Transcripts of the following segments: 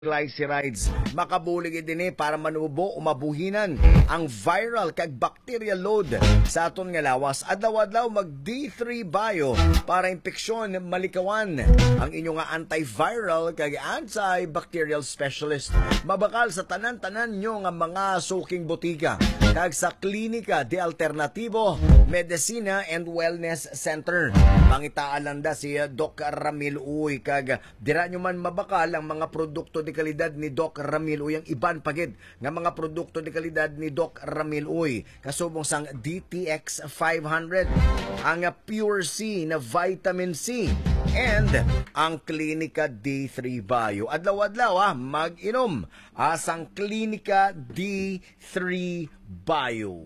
glycerides makabulig din para manubo o mabuhinan ang viral kag bacterial load sa aton nga lawas. Adlaw-adlaw mag D3 Bio para impeksyon malikawan ang inyo nga antiviral kag antibacterial specialist. Mabakal sa tanan-tanan nyo nga mga suking botika kag sa Klinika de Alternativo Medicina and Wellness Center. Pangitaalanda si Doc Ramil Uy kag dira nyo man mabakal ang mga produkto de kalidad ni Doc Ramil Uy, ang iban pagid nga mga produkto de kalidad ni Doc Ramil Uy, kasubong sang DTX 500, ang Pure C na vitamin C, and ang Klinika D3 Bio. Adlaw-adlaw mag-inom asang Klinika D3 Bio.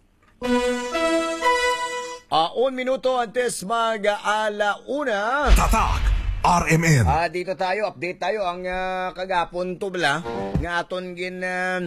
1 minuto antes mag-alauna. Tatak RMN. Dito tayo, update tayo ang kagapon to bala nga aton gin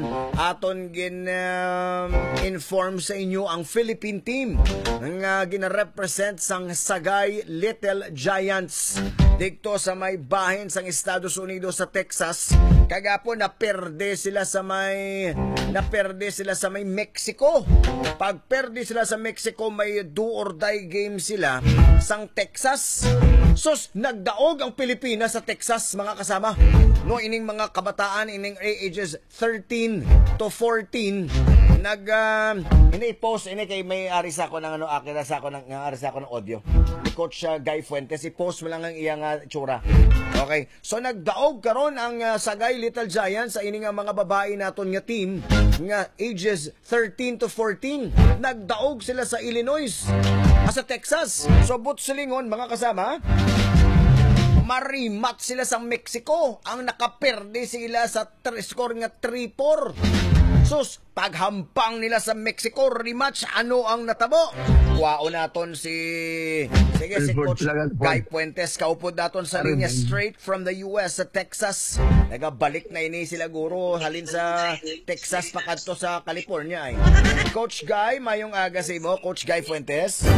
inform sa inyo ang Philippine team nga gina-represent sang Sagay Little Giants dito sa may bahin sang Estados Unidos sa Texas. Kagapon naperde sila sa may Mexico. Pag perde sila sa Mexico, may do or die game sila sang Texas. Sus, nagdaog ang Pilipinas sa Texas, mga kasama. No, ining mga kabataan, ining ages 13 to 14, ini-post, kay may aris ako ng aris ako ng audio. Ni Coach Guy Fuentes, i-post mo lang ang iyang tsura. Okay, so nagdaog karon ang Sagay Little Giants sa ining mga babae naton nga team nga ages 13 to 14. Nagdaog sila sa Illinois, sa Texas. So butsulingon, mga kasama, marimat sila sa Mexico. Ang nakaperde sila sa score nga 3-4. Sus, paghampang nila sa Mexico, rematch, ano ang natabo? Wao naton si Coach Guy Fuentes, kaupod naton sa linya straight from the US sa Texas. Nagabalik na ini sila guro halin sa Texas pakadto sa California ay. Coach Guy, mayong aga sa imo, Coach Guy Fuentes.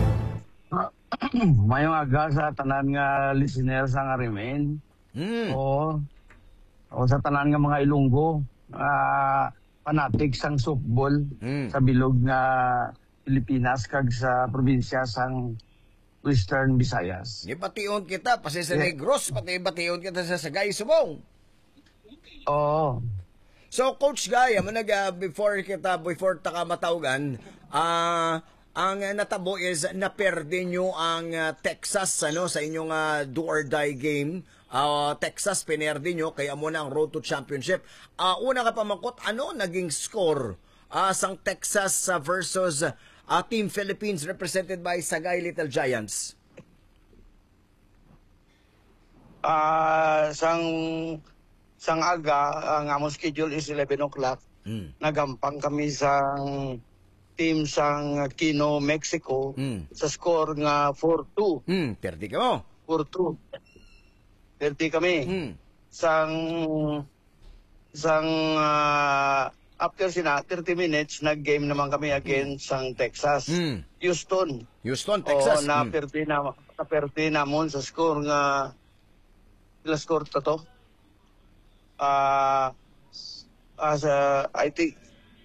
Mayong aga sa tanan nga listeners ang RMN. O sa tanan nga mga Ilonggo, fanatic sang softball sa bilog nga Pilipinas kag sa probinsya sang Western Visayas. Ibation kita pasi sa Negros, pati ibation kita sa Sagay Subong. Oo. So Coach Guy, before taka matawgan, ang natabo is naperde nyo ang Texas sa inyong do or die game. Texas pinerde nyo kaya mo na ang road to championship. Una ka pamangkot, ano naging score sang Texas versus Team Philippines represented by Sagay Little Giants? Sang aga, ang among schedule is 11 o'clock. Nagampang kami sang team sang Kino, Mexico sa score nga 4-2. Perdi ka mo. 4-2. Perdi kami. Sang after 30 minutes, nag-game naman kami against sang Texas. Houston, Texas. Naperdi namon sa score nga score to. I think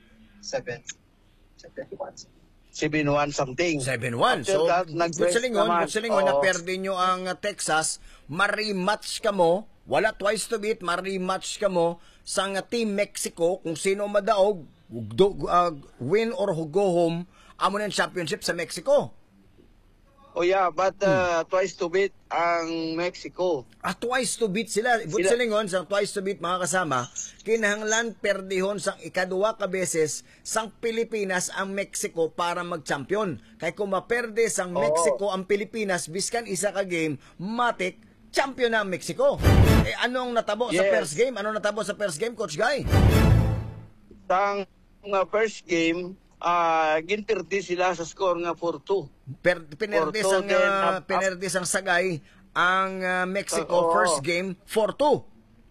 7-1 something. 7-1. So, butsalingon na perde nyo ang Texas, ma-rematch ka mo, wala twice to beat, ma-rematch ka mo sa Team Mexico, kung sino madaog, win or go home, amo ng championship sa Mexico. Oh yeah, but twice to beat ang Mexico. Twice to beat sila. Butsalingon, sa twice to beat, mga kasama, kinahanglan perdihon sang ikaduwa ka beses sang Pilipinas ang Mexico para mag-champion. Kaya kung maperde sang Mexico ang Pilipinas, biskan isa ka game, matik, champion na ang Mexico. Anong natabo sa first game? Anong natabo sa first game, Coach Guy? Sang first game, ginperdi sila sa score nga 4-2. Pinerde sang Sagay ang Mexico first game 4-2.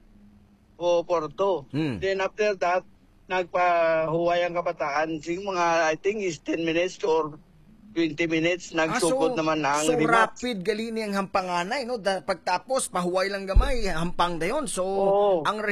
4-2. Then after that, nagpahuway ang kabataan. Mga I think is 10 minutes or 20 minutes, nagsukod naman ang so rematch. rapid gali niyang hampanganay, no? Pagtapos, pahuway lang gamay, hampang dayon. So, ang